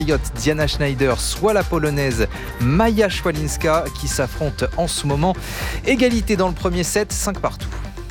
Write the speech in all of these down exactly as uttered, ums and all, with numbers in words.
Diana Schneider, soit la polonaise Maja Szwalinska qui s'affrontent en ce moment. Égalité dans le premier set, cinq partout.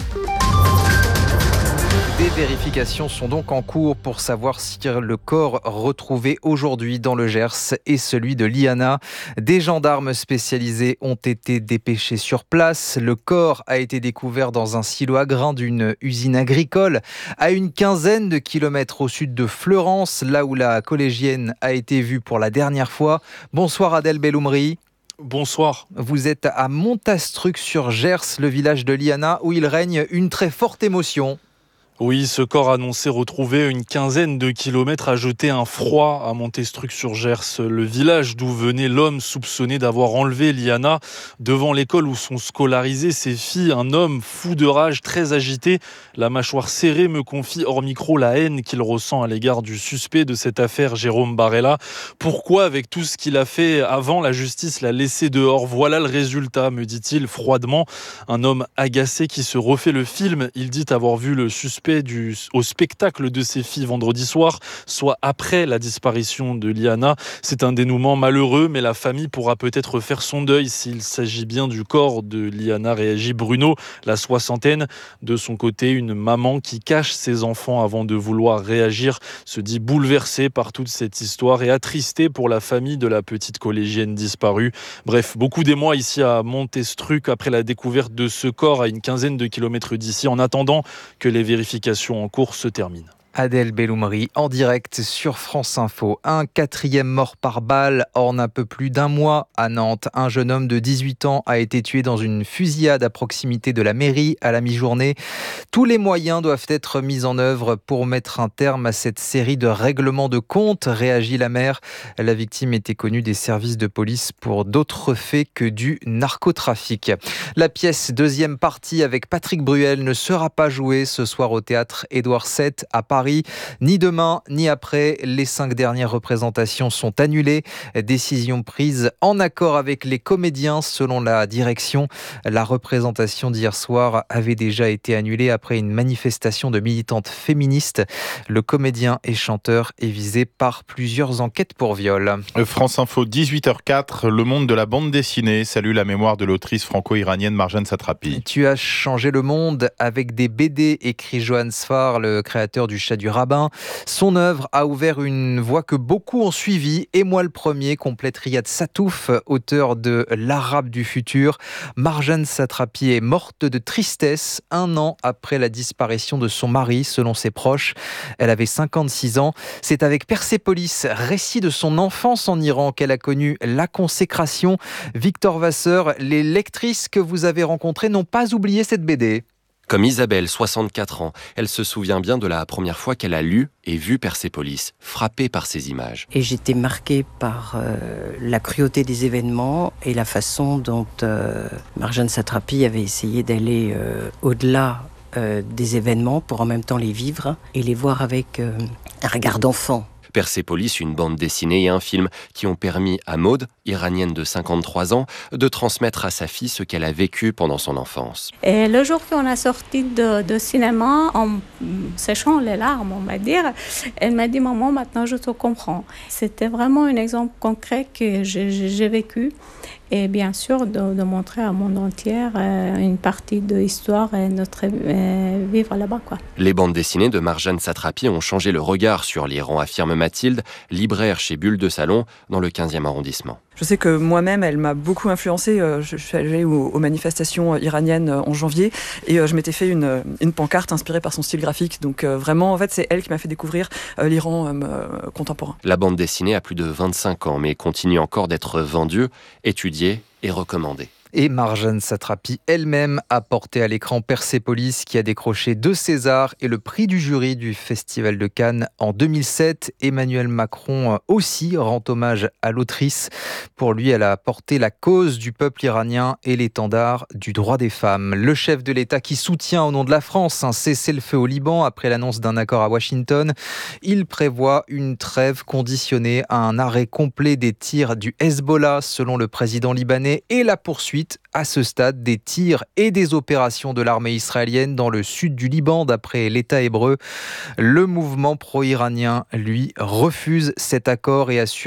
Des vérifications sont donc en cours pour savoir si le corps retrouvé aujourd'hui dans le Gers est celui de Liana. Des gendarmes spécialisés ont été dépêchés sur place. Le corps a été découvert dans un silo à grains d'une usine agricole à une quinzaine de kilomètres au sud de Fleurance, là où la collégienne a été vue pour la dernière fois. Bonsoir Adel Belloumri. Bonsoir. Vous êtes à Montastruc-sur-Gers, le village de Liana, où il règne une très forte émotion. Oui, ce corps annoncé retrouvé à une quinzaine de kilomètres a jeté un froid à Montastruc-sur-Gers, le village d'où venait l'homme soupçonné d'avoir enlevé Liana. Devant l'école où sont scolarisées ses filles, un homme fou de rage, très agité, la mâchoire serrée, me confie hors micro la haine qu'il ressent à l'égard du suspect de cette affaire, Jérôme Barella. Pourquoi, avec tout ce qu'il a fait avant, la justice l'a laissé dehors? Voilà le résultat, me dit-il froidement. Un homme agacé qui se refait le film. Il dit avoir vu le suspect Du, au spectacle de ses filles vendredi soir, soit après la disparition de Liana. C'est un dénouement malheureux, mais la famille pourra peut-être faire son deuil s'il s'agit bien du corps de Liana, réagit Bruno, la soixantaine. De son côté, une maman qui cache ses enfants avant de vouloir réagir se dit bouleversée par toute cette histoire et attristée pour la famille de la petite collégienne disparue. Bref, beaucoup d'émoi ici à Montastruc après la découverte de ce corps à une quinzaine de kilomètres d'ici, en attendant que les vérifications en cours se termine. Adel Belloumri en direct sur France Info. Un quatrième mort par balle en un peu plus d'un mois à Nantes. Un jeune homme de dix-huit ans a été tué dans une fusillade à proximité de la mairie à la mi-journée. Tous les moyens doivent être mis en œuvre pour mettre un terme à cette série de règlements de compte, réagit la maire. La victime était connue des services de police pour d'autres faits que du narcotrafic. La pièce deuxième partie avec Patrick Bruel ne sera pas jouée ce soir au théâtre Édouard sept à Paris. Ni demain, ni après. Les cinq dernières représentations sont annulées. Décision prise en accord avec les comédiens selon la direction. La représentation d'hier soir avait déjà été annulée après une manifestation de militantes féministes. Le comédien et chanteur est visé par plusieurs enquêtes pour viol. France Info, dix-huit heures quatre, le monde de la bande dessinée salue la mémoire de l'autrice franco-iranienne Marjane Satrapi. Tu as changé le monde avec des B D, écrit Johan Sfar, le créateur du Chat du Rabbin. Son œuvre a ouvert une voie que beaucoup ont suivie, et moi le premier, complète Riyad Satouf, auteur de L'Arabe du futur. Marjane Satrapi est morte de tristesse un an après la disparition de son mari, selon ses proches. Elle avait cinquante-six ans. C'est avec Persépolis, récit de son enfance en Iran, qu'elle a connu la consécration. Victor Vasseur, les lectrices que vous avez rencontrées n'ont pas oublié cette B D. Comme Isabelle, soixante-quatre ans, elle se souvient bien de la première fois qu'elle a lu et vu Persépolis, frappée par ces images. Et j'étais marquée par euh, la cruauté des événements et la façon dont euh, Marjane Satrapi avait essayé d'aller euh, au-delà euh, des événements pour en même temps les vivre et les voir avec euh, un regard d'enfant. Persépolis, une bande dessinée et un film qui ont permis à Maud, iranienne de cinquante-trois ans, de transmettre à sa fille ce qu'elle a vécu pendant son enfance. Et le jour qu'on a sorti de, de cinéma, en séchant les larmes, on va dire, elle m'a dit « Maman, maintenant je te comprends ». C'était vraiment un exemple concret que j'ai, j'ai vécu. Et bien sûr, de, de montrer à monde entier euh, une partie de l'histoire et notre euh, vivre là-bas, quoi. Les bandes dessinées de Marjane Satrapi ont changé le regard sur l'Iran, affirme Mathilde, libraire chez Bulle de Salon, dans le quinzième arrondissement. Je sais que moi-même, elle m'a beaucoup influencée. Je suis allée aux, aux manifestations iraniennes en janvier et je m'étais fait une, une pancarte inspirée par son style graphique. Donc vraiment, en fait, c'est elle qui m'a fait découvrir l'Iran euh, contemporain. La bande dessinée a plus de vingt-cinq ans, mais continue encore d'être vendue, étudiée et recommandée. Et Marjane Satrapi elle-même a porté à l'écran Persépolis, qui a décroché deux Césars et le prix du jury du Festival de Cannes en deux mille sept. Emmanuel Macron aussi rend hommage à l'autrice. Pour lui, elle a porté la cause du peuple iranien et l'étendard du droit des femmes. Le chef de l'État qui soutient au nom de la France un cessez-le-feu au Liban après l'annonce d'un accord à Washington. Il prévoit une trêve conditionnée à un arrêt complet des tirs du Hezbollah, selon le président libanais, et la poursuite à ce stade des tirs et des opérations de l'armée israélienne dans le sud du Liban, d'après l'État hébreu. Le mouvement pro-iranien, lui, refuse cet accord et assure